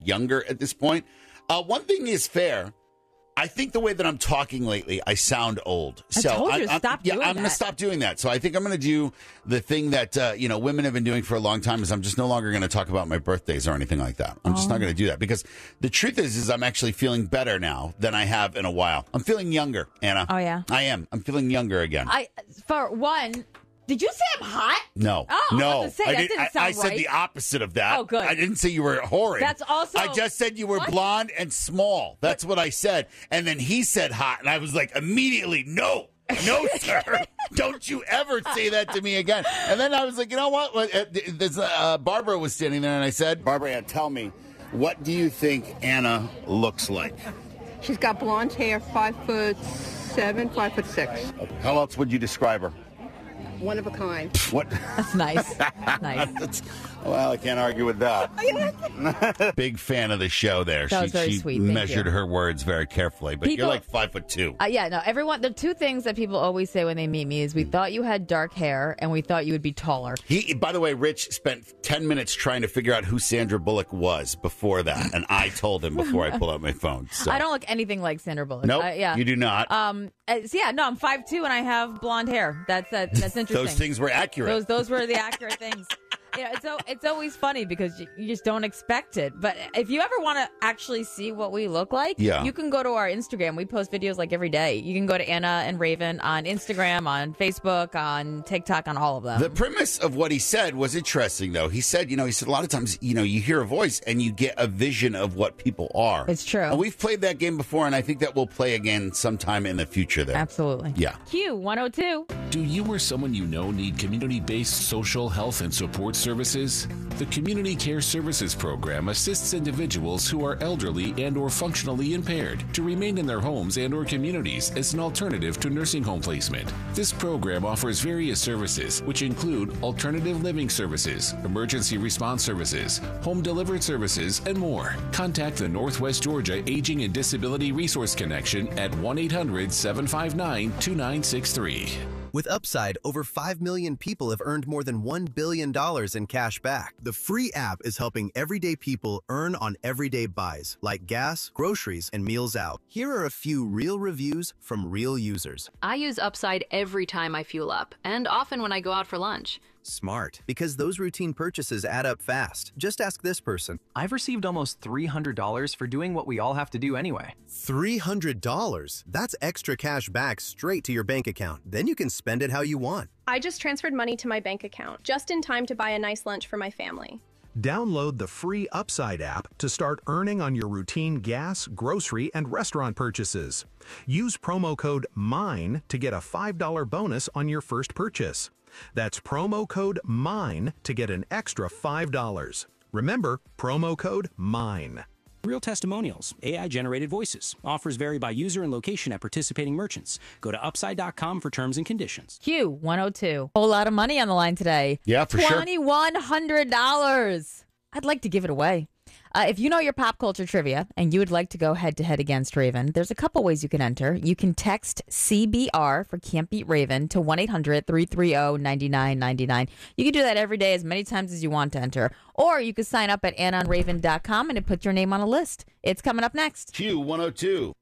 younger at this point. One thing is fair. I think the way that I'm talking lately, I sound old. I told you to stop doing I'm going to stop doing that. So I think I'm going to do the thing that women have been doing for a long time. Is I'm just no longer going to talk about my birthdays or anything like that. I'm just not going to do that because the truth is I'm actually feeling better now than I have in a while. I'm feeling younger, Anna. Oh yeah, I am. I'm feeling younger again. For one. Did you say I'm hot? No. Oh, no. I was about to say, that didn't sound I said right. the opposite of that. Oh, good. I didn't say you were horrid. That's also... I just said you were blonde and small. That's what I said. And then he said hot, and I was like, immediately, no, sir. Don't you ever say that to me again. And then I was like, you know what? Barbara was standing there, and I said, Barbara, tell me, what do you think Anna looks like? She's got blonde hair, 5'7", 5'6". How else would you describe her? One of a kind. What? That's nice. Nice. Well, I can't argue with that. Big fan of the show there. That was very sweet. She measured her words very carefully, but you're like 5'2". Yeah, no, everyone, the two things that people always say when they meet me is we thought you had dark hair and we thought you would be taller. By the way, Rich spent 10 minutes trying to figure out who Sandra Bullock was before that, and I told him before I pulled out my phone. So. I don't look anything like Sandra Bullock. Nope, yeah. you do not. I'm 5'2" and I have blonde hair. That's interesting. Those things were accurate. Those were the accurate things. It's always funny because you just don't expect it. But if you ever want to actually see what we look like, you can go to our Instagram. We post videos like every day. You can go to Anna and Raven on Instagram, on Facebook, on TikTok, on all of them. The premise of what he said was interesting, though. He said a lot of times, you hear a voice and you get a vision of what people are. It's true. And we've played that game before, and I think that we'll play again sometime in the future there. Absolutely. Yeah. Q102. Do you or someone you know need community-based social health and support services? The Community Care Services Program assists individuals who are elderly and or functionally impaired to remain in their homes and or communities as an alternative to nursing home placement. This program offers various services, which include alternative living services, emergency response services, home delivered services, and more. Contact the Northwest Georgia Aging and Disability Resource Connection at 1-800-759-2963. With Upside, over 5 million people have earned more than $1 billion in cash back. The free app is helping everyday people earn on everyday buys, like gas, groceries, and meals out. Here are a few real reviews from real users. I use Upside every time I fuel up, and often when I go out for lunch. Smart, because those routine purchases add up fast. Just ask this person. I've received almost $300 for doing what we all have to do anyway. $300? That's extra cash back straight to your bank account. Then you can spend it how you want. I just transferred money to my bank account, just in time to buy a nice lunch for my family. Download the free Upside app to start earning on your routine gas, grocery, and restaurant purchases. Use promo code MINE to get a $5 bonus on your first purchase. That's promo code MINE to get an extra $5. Remember, promo code MINE. Real testimonials, AI-generated voices. Offers vary by user and location at participating merchants. Go to Upside.com for terms and conditions. Q102. Whole lot of money on the line today. Yeah, for sure. $2,100. I'd like to give it away. If you know your pop culture trivia and you would like to go head-to-head against Raven, there's a couple ways you can enter. You can text CBR for Can't Beat Raven to 1-800-330-9999. You can do that every day as many times as you want to enter. Or you can sign up at AnnaandRaven.com and it puts your name on a list. It's coming up next. Q102.